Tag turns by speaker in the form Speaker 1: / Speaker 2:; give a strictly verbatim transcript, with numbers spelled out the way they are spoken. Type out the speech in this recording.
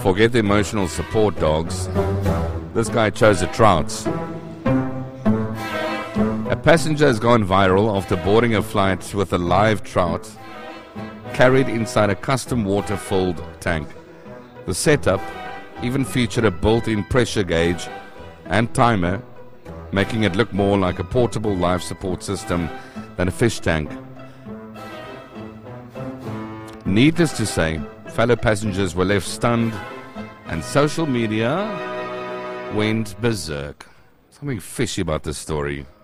Speaker 1: forget the emotional support dogs. This guy chose the trouts. A passenger has gone viral after boarding a flight with a live trout carried inside a custom water-filled tank. The setup even featured a built-in pressure gauge and timer, making it look more like a portable life support system than a fish tank. Needless to say, fellow passengers were left stunned and social media went berserk. Something fishy about this story.